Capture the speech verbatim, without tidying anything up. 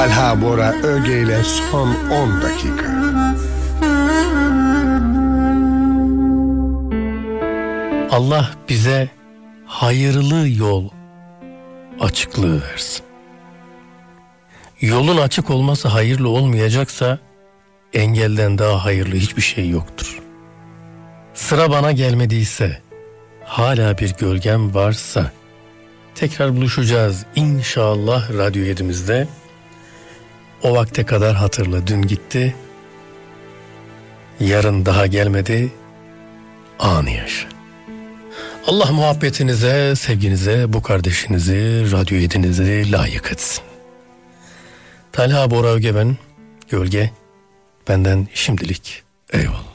Talha Bora Öge ile son on dakika. Allah bize hayırlı yol açıklığı versin. Yolun açık olması hayırlı olmayacaksa engelden daha hayırlı hiçbir şey yoktur. Sıra bana gelmediyse, hala bir gölgem varsa tekrar buluşacağız inşallah Radyo yedimizde. O vakte kadar hatırla, dün gitti, yarın daha gelmedi, anı yaşa. Allah muhabbetinize, sevginize bu kardeşinizi, Radyo yedinizi layık etsin. Talha Bora Öge ben, Gölge, benden şimdilik eyvallah.